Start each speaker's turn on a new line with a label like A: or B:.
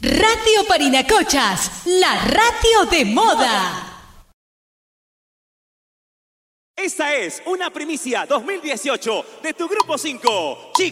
A: Radio Parinacochas, la radio de moda.
B: Esta es una primicia 2018 de tu Grupo 5, Chicos.